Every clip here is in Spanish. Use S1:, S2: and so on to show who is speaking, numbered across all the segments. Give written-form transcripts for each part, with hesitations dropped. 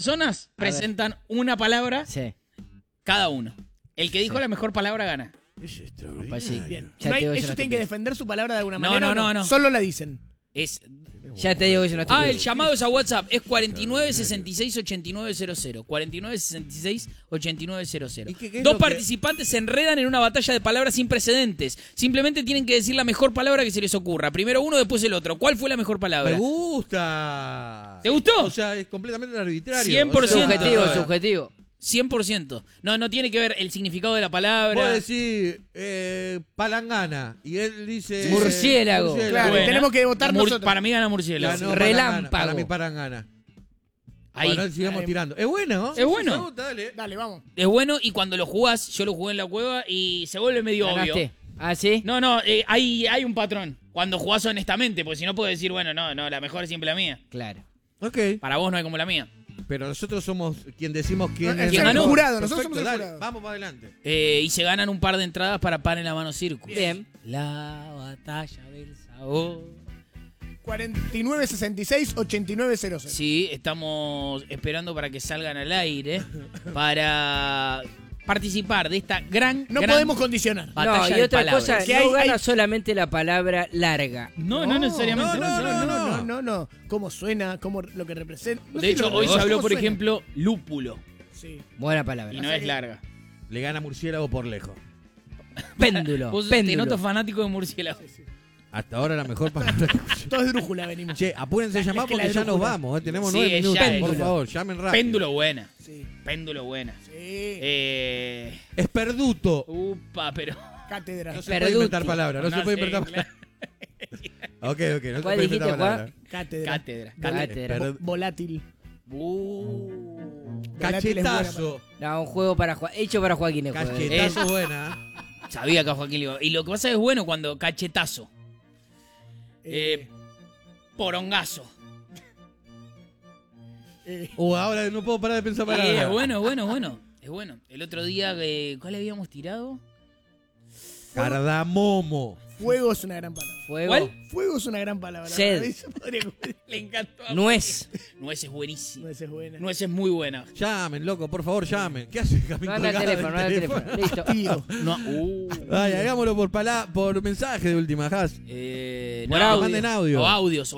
S1: personas presentan una palabra
S2: Sí.
S1: cada uno. El que dijo la mejor palabra gana.
S3: Es extraordinario.
S2: Pues sí.
S4: Bien.
S2: Ya
S4: No
S2: te
S4: hay-
S2: digo que es
S4: ellos
S2: una
S4: tienen que
S2: estupidez.
S4: defender su palabra de alguna
S1: No,
S4: manera.
S1: no.
S4: Solo la dicen.
S1: Es...
S2: Ya te digo que es una estupidez.
S1: el llamado es a WhatsApp. Es 4966-8900. 4966-8900.
S3: ¿Y qué es
S1: Dos
S3: lo que-
S1: participantes se enredan en una batalla de palabras sin precedentes. Simplemente tienen que decir la mejor palabra que se les ocurra. Primero uno, después el otro. ¿Cuál fue la mejor
S3: Me
S1: palabra?
S3: gusta.
S1: ¿Te gustó?
S3: O sea, es completamente arbitrario.
S1: 100%.
S2: Subjetivo,
S3: O sea,
S2: subjetivo.
S1: 100%. No tiene que ver el significado de la palabra.
S3: Vos decís palangana y él dice
S2: Murciélago.
S4: Claro,
S1: Buena.
S4: tenemos que votar nosotros.
S1: Para mí gana murciélago.
S3: Ganó
S2: Relámpago.
S3: Palangana, para mí palangana.
S1: Ahí.
S3: Bueno, sigamos tirando. Es bueno, ¿no?
S1: Es bueno.
S3: Me gusta, dale.
S4: Dale, vamos.
S1: Es bueno y cuando lo jugás, yo lo jugué en la cueva y se vuelve medio
S2: ¿Ganaste?
S1: obvio.
S2: ¿Ah, sí?
S1: No, hay un patrón. Cuando jugás honestamente, porque si no puedes decir, bueno, no, la mejor es siempre la mía.
S2: Claro.
S3: Ok.
S1: Para vos no hay como la mía.
S3: Pero nosotros somos quien decimos quién
S4: No,
S3: es
S1: ¿quién
S4: el
S1: ganó?
S4: jurado, nosotros
S3: Perfecto,
S4: somos el
S3: dale,
S4: jurado.
S3: vamos para adelante.
S1: Y se ganan un par de entradas para Pan en la Mano Circus.
S2: Bien.
S1: La batalla del sabor.
S4: 4966-8900.
S1: Sí, estamos esperando para que salgan al aire para participar de esta gran
S4: No
S1: gran
S4: podemos condicionar.
S1: batalla
S2: No, y
S1: de
S2: otra
S1: palabras.
S2: cosa,
S4: Que
S2: no
S4: hay-
S2: gana solamente la palabra larga.
S1: No necesariamente.
S4: No. ¿Cómo suena? ¿Cómo lo que representa? No
S1: De
S4: sé
S1: hecho,
S4: lo-
S1: hoy se
S4: ¿cómo
S1: habló, por
S4: suena?
S1: ejemplo, lúpulo.
S4: Sí.
S2: Buena palabra.
S1: Y no es larga.
S3: Le gana murciélago por lejos.
S2: Péndulo.
S1: Vos te
S2: péndulo.
S1: noto fanático de murciélago.
S3: Hasta ahora la mejor palabra que escuché.
S4: Todo es drújula venimos.
S3: Che, apúrense a llamar
S4: Es que la
S3: porque ya nos
S4: brújula.
S3: vamos. Tenemos
S1: Sí,
S3: 9
S1: es
S3: minutos.
S1: ya,
S3: Por
S1: péndulo.
S3: favor, llamen rápido.
S1: Péndulo buena.
S4: Sí.
S1: Péndulo buena.
S4: Sí.
S3: Esperduto.
S1: Upa, pero...
S4: Cátedra.
S3: No se puede
S2: Perduto.
S3: inventar palabras. No se puede
S1: sé,
S3: inventar palabras. Ok, no se
S2: ¿Cuál
S3: puede
S2: dijiste,
S3: inventar
S2: Juan?
S3: palabras.
S4: Cátedra.
S1: Cátedra.
S2: Cátedra.
S4: Volátil. Volátil es
S3: Cachetazo.
S2: No, un juego para hecho para Joaquín el juego.
S3: Cachetazo buena.
S1: Sabía que a Joaquín le iba. Y lo que pasa es bueno cuando cachetazo. Porongazo.
S3: Ahora no puedo parar de pensar
S1: Es
S3: palabras.
S1: bueno. Es bueno. El otro día, ¿cuál habíamos tirado?
S3: Cardamomo.
S4: Fuego es una gran palabra.
S2: Fuego.
S1: ¿Cuál?
S4: Fuego es una gran palabra.
S2: Sed.
S4: Eso podría-
S1: Le encantó. a
S2: Nuez.
S1: Nuez es buenísimo.
S4: No, esa es buena.
S1: Nuez es muy buena.
S3: Llamen, loco, por favor, llamen. ¿Qué hace
S2: No anda el teléfono, no anda el teléfono. Listo.
S4: Tío.
S1: No,
S3: Ay, hagámoslo por mensaje de última, Has.
S2: Por
S1: no,
S2: audio.
S3: Manden audio.
S1: O audios.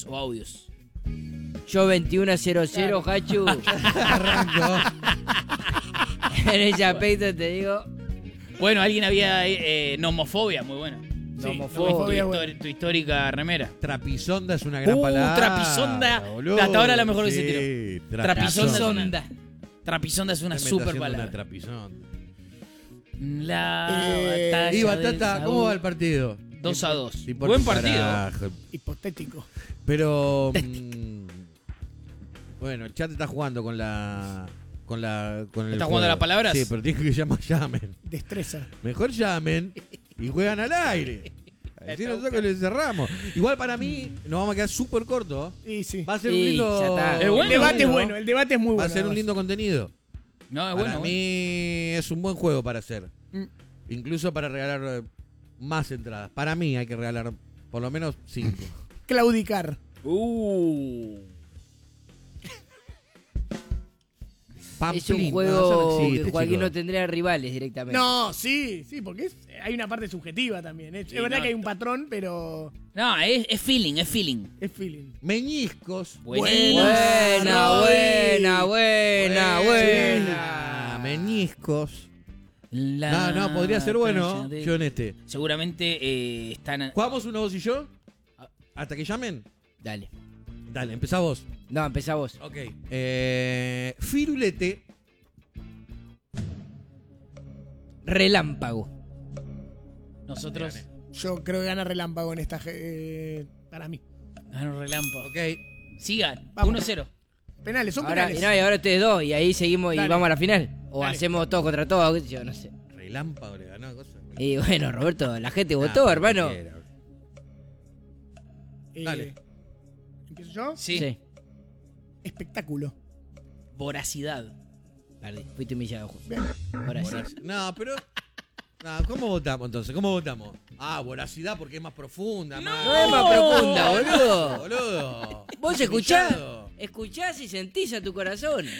S2: Yo 2100, Hachu.
S3: Arranco.
S2: En ese aspecto te digo.
S1: Bueno, alguien había nomofobia, muy buena.
S2: Nomofobia.
S1: Tu histórica remera.
S3: Trapisonda es una gran palabra.
S1: Trapisonda.
S3: boludo.
S1: Hasta ahora la mejor que se
S3: Sí,
S1: Trapisonda. Trapisonda es una
S3: Me está
S1: super
S3: haciendo
S1: palabra.
S3: Una trapisonda.
S1: La batalla
S3: Y
S1: del
S3: Batata,
S1: sabor.
S3: ¿cómo va el partido?
S1: 2-2.
S3: Te importa
S1: Buen
S3: un
S1: partido.
S3: carajo.
S4: Hipotético.
S3: Pero bueno, el chat está jugando con el
S1: ¿Está
S3: juego.
S1: jugando a las palabras?
S3: Sí, pero tiene que llamen.
S4: Destreza.
S3: Mejor llamen y juegan al aire. Así nosotros que le cerramos. Igual para mí nos vamos a quedar súper cortos.
S4: Y sí.
S3: Va a ser
S2: Sí,
S3: un lindo.
S2: ya está.
S1: Es
S4: El
S1: bueno,
S4: debate es bueno. El debate es muy
S3: Va
S4: bueno.
S3: a ser un lindo contenido.
S1: No, es
S3: Para
S1: bueno.
S3: mí es un buen juego para hacer.
S4: Mm.
S3: Incluso para regalar más entradas. Para mí hay que regalar por lo menos 5.
S4: Claudicar.
S2: Es un juego que Joaquín no tendría rivales directamente.
S4: No, sí, porque hay una parte subjetiva también. Es verdad
S1: no,
S4: que hay un patrón, pero
S1: No, es feeling.
S4: es feeling.
S3: Meñiscos.
S2: Buena.
S3: Meñiscos.
S1: La
S3: No, podría ser bueno.
S1: batalla de-
S3: Yo en este.
S1: Seguramente están...
S3: ¿Jugamos uno vos y yo? ¿Hasta que llamen?
S2: Dale.
S3: Dale, empezá vos.
S2: No, empezá vos.
S3: Ok. Firulete.
S2: Relámpago.
S1: Nosotros...
S4: Yo creo que gana Relámpago en esta. Para mí.
S1: Ganaron relámpago.
S3: Ok.
S1: Sigan.
S4: Vamos.
S1: 1-0.
S4: Penales, son
S2: Ahora,
S4: penales.
S2: no, y ahora ustedes dos, y ahí seguimos
S4: Dale.
S2: y vamos a la final. O
S4: Dale.
S2: hacemos todo contra todo, yo no sé.
S3: Relámpago le ganó a cosa.
S2: Y bueno, Roberto, la gente votó, hermano.
S3: Dale.
S4: ¿Empiezo yo?
S1: Sí.
S4: Espectáculo.
S1: Voracidad.
S2: Perdí, fuiste humillado.
S4: Bien.
S2: Ahora sí.
S3: No, pero. No, ¿cómo votamos entonces? ¿Cómo votamos? Voracidad porque es más profunda.
S2: No es más profunda, boludo.
S3: Boludo.
S2: Vos escuchás,
S3: Humillado.
S2: escuchás y sentís a tu corazón.